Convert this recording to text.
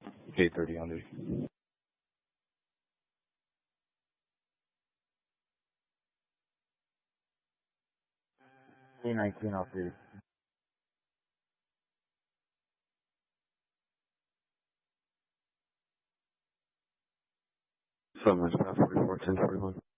K30 on duty. K19 off duty. Sunrise Path 44, 1041.